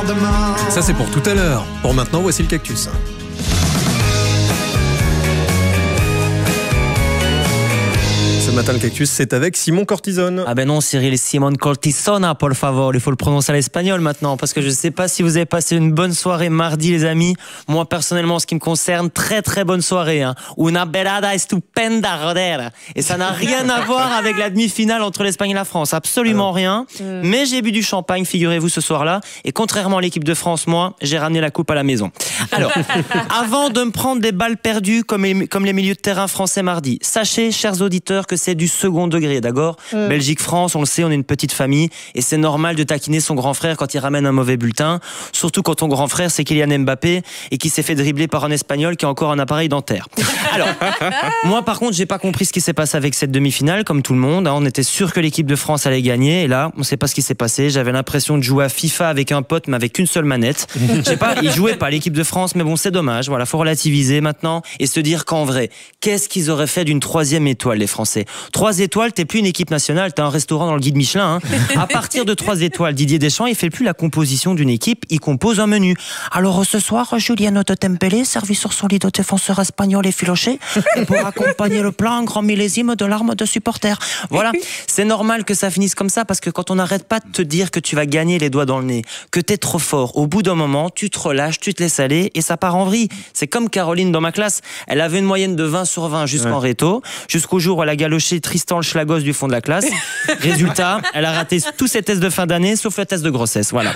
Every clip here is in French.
lendemain. Ça c'est pour tout à l'heure. Pour maintenant, voici le cactus. Ce matin, le cactus, c'est avec Simon Cortisone. Ah ben non, Cyril, Simon Cortisona, por favor. Il faut le prononcer à l'espagnol maintenant, parce que je sais pas si vous avez passé une bonne soirée mardi, les amis. Moi, personnellement, en ce qui me concerne, très très bonne soirée. Una velada estupenda, joder. Et ça n'a rien à voir avec la demi-finale entre l'Espagne et la France. Absolument rien. Mais j'ai bu du champagne, figurez-vous, ce soir-là. Et contrairement à l'équipe de France, moi, j'ai ramené la coupe à la maison. Alors, avant de me prendre des balles perdues comme les milieux de terrain français mardi, sachez, chers auditeurs, que c'est du second degré, d'accord ? Belgique-France, on le sait, on est une petite famille et c'est normal de taquiner son grand frère quand il ramène un mauvais bulletin, surtout quand ton grand frère c'est Kylian Mbappé et qui s'est fait dribbler par un Espagnol qui a encore un appareil dentaire. Alors, moi par contre, j'ai pas compris ce qui s'est passé avec cette demi-finale, comme tout le monde, on était sûr que l'équipe de France allait gagner et là, on sait pas ce qui s'est passé, j'avais l'impression de jouer à FIFA avec un pote mais avec une seule manette. Je sais pas, ils jouaient pas l'équipe de France, mais bon, c'est dommage, voilà, faut relativiser maintenant et se dire qu'en vrai, qu'est-ce qu'ils auraient fait d'une 3e étoile, les Français ? 3 étoiles, t'es plus une équipe nationale, t'es un restaurant dans le guide Michelin. À partir de 3 étoiles, Didier Deschamps, il fait plus la composition d'une équipe, il compose un menu. Alors ce soir, Juliano Dembélé, servi sur son lit de défenseur espagnol et filoché, et pour accompagner le plat, un grand millésime de larmes de supporters. Voilà, c'est normal que ça finisse comme ça, parce que quand on n'arrête pas de te dire que tu vas gagner les doigts dans le nez, que t'es trop fort, au bout d'un moment, tu te relâches, tu te laisses aller, et ça part en vrille. C'est comme Caroline dans ma classe, elle avait une moyenne de 20 sur 20 jusqu'en réto, jusqu'au jour où elle a galoché Tristan le Schlagos du fond de la classe. Résultat, elle a raté tous ses tests de fin d'année, sauf le test de grossesse. Voilà.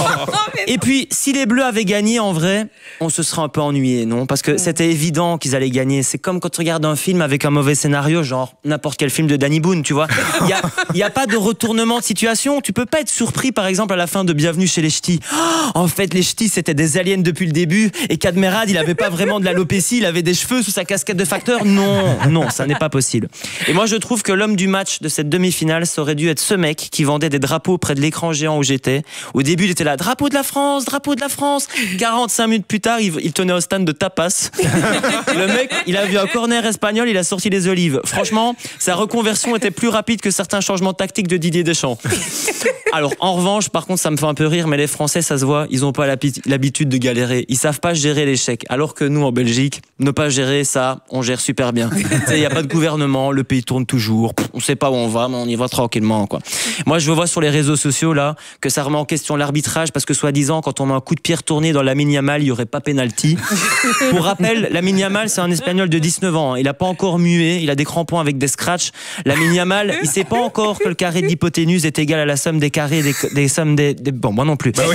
Et puis, si les Bleus avaient gagné, en vrai, on se serait un peu ennuyé, non ? Parce que c'était évident qu'ils allaient gagner. C'est comme quand tu regardes un film avec un mauvais scénario, genre n'importe quel film de Danny Boone, tu vois. Il y a pas de retournement de situation. Tu peux pas être surpris, par exemple, à la fin de Bienvenue chez les Ch'tis. En fait, les Ch'tis, c'était des aliens depuis le début. Et Cadmerade, il avait pas vraiment de l'alopécie, il avait des cheveux sous sa casquette de facteur. Non, ça n'est pas possible. Et moi, je trouve que l'homme du match de cette demi-finale, ça aurait dû être ce mec qui vendait des drapeaux près de l'écran géant où j'étais. Au début, il était là, drapeau de la France, drapeau de la France. 45 minutes plus tard, il tenait au stand de tapas. Le mec, il a vu un corner espagnol, il a sorti les olives. Franchement, sa reconversion était plus rapide que certains changements tactiques de Didier Deschamps. Alors, en revanche, par contre, ça me fait un peu rire, mais les Français, ça se voit, ils ont pas l'habitude de galérer. Ils savent pas gérer l'échec. Alors que nous, en Belgique, ne pas gérer ça, on gère super bien. Il y a pas de gouvernement, le pays tourne toujours. On sait pas où on va, mais on y va tranquillement, quoi. Moi, je vois sur les réseaux sociaux, là, que ça remet en question l'arbitrage, parce que soi-disant, quand on met un coup de pied retourné dans Lamine Yamal, il y aurait pas pénalty. Pour rappel, Lamine Yamal, c'est un Espagnol de 19 ans. Il a pas encore mué, il a des crampons avec des scratchs. Lamine Yamal, il sait pas encore que le carré de l'hypoténuse est égal à la somme des carrés des sommes des... Bon, moi non plus. Bah oui.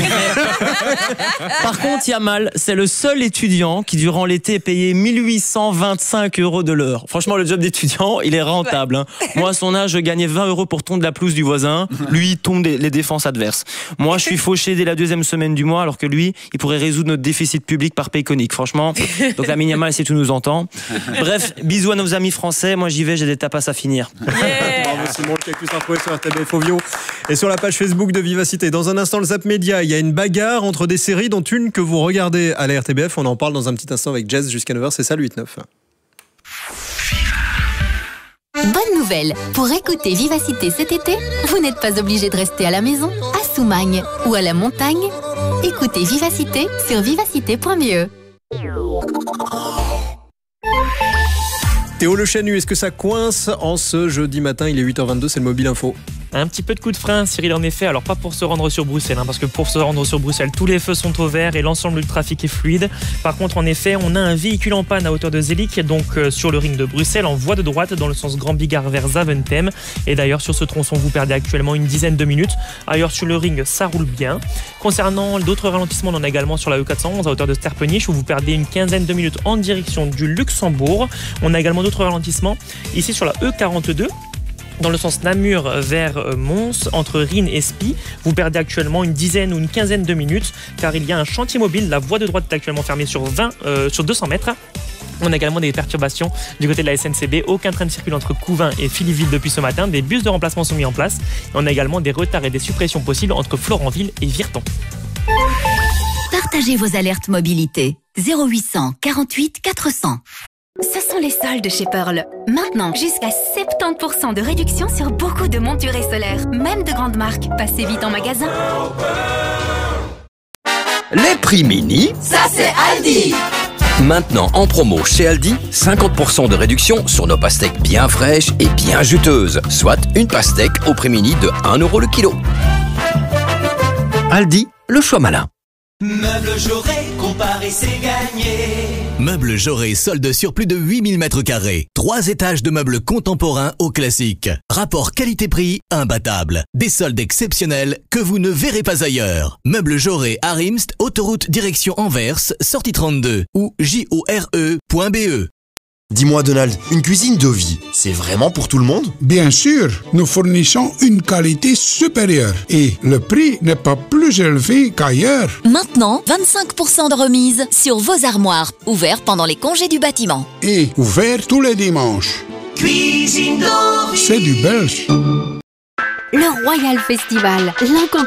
Par contre, Yamal, c'est le seul étudiant qui, durant l'été, est payé 1825 € de l'heure. Franchement, le job d'étudiant, il est rentable. Hein. Moi, à son âge, je gagnais 20 € pour tondre la pelouse du voisin. Lui, il tombe les défenses adverses. Moi, je suis fauché dès la 2e semaine du mois, alors que lui, il pourrait résoudre notre déficit public par paye conique. Franchement, donc Lamine Yamal, si tu nous entends. Bref, bisous à nos amis français. Moi, j'y vais, j'ai des tapas à finir. Bravo Simon, le cactus retrouvé sur RTBF Ovio et sur la page Facebook de Vivacité. Dans un instant, le Zap Média, il y a une bagarre entre des séries, dont une que vous regardez à la RTBF. On en parle dans un petit instant avec Jazz jusqu'à 9h. C'est ça le 8-9. Bonne nouvelle, pour écouter Vivacité cet été, vous n'êtes pas obligé de rester à la maison, à Soumagne ou à la montagne. Écoutez Vivacité sur vivacité.be. Théo Le Chanu, est-ce que ça coince en ce jeudi matin ? Il est 8h22, c'est le Mobile Info. Un petit peu de coup de frein, Cyril, en effet. Alors, pas pour se rendre sur Bruxelles, parce que pour se rendre sur Bruxelles, tous les feux sont au vert et l'ensemble du trafic est fluide. Par contre, en effet, on a un véhicule en panne à hauteur de Zelig, donc sur le ring de Bruxelles, en voie de droite, dans le sens Grand Bigard vers Zaventem. Et d'ailleurs, sur ce tronçon, vous perdez actuellement une dizaine de minutes. Ailleurs, sur le ring, ça roule bien. Concernant d'autres ralentissements, on en a également sur la E411 à hauteur de Sterpenich, où vous perdez une quinzaine de minutes en direction du Luxembourg. On a également d'autres ralentissements ici sur la E42. Dans le sens Namur vers Mons, entre Rennes et Spie, vous perdez actuellement une dizaine ou une quinzaine de minutes, car il y a un chantier mobile. La voie de droite est actuellement fermée sur 200 mètres. On a également des perturbations du côté de la SNCB. Aucun train ne circule entre Couvain et Philippeville depuis ce matin. Des bus de remplacement sont mis en place. On a également des retards et des suppressions possibles entre Florenville et Virton. Partagez vos alertes mobilité. 0800 48 400. Ce sont les soldes chez Pearl. Maintenant, jusqu'à 70% de réduction sur beaucoup de montures solaires, même de grandes marques. Passez vite en magasin. Les prix mini, ça c'est Aldi. maintenant en promo chez Aldi, 50% de réduction sur nos pastèques bien fraîches et bien juteuses. Soit une pastèque au prix mini de 1 € le kilo. Aldi, le choix malin. Meubles Jaurès, comparer c'est gagné. Meubles Jaurès, solde sur plus de 8000 m². 3 étages de meubles contemporains au classique. Rapport qualité-prix imbattable. Des soldes exceptionnels que vous ne verrez pas ailleurs. Meubles Jaurès à Rimst, autoroute direction Anvers, sortie 32 ou jore.be. Dis-moi Donald, une cuisine Dovi, c'est vraiment pour tout le monde? Bien sûr, nous fournissons une qualité supérieure et le prix n'est pas plus élevé qu'ailleurs. Maintenant, 25% de remise sur vos armoires, ouvert pendant les congés du bâtiment. Et ouvert tous les dimanches. Cuisine Dovi. C'est du belge. Le Royal Festival,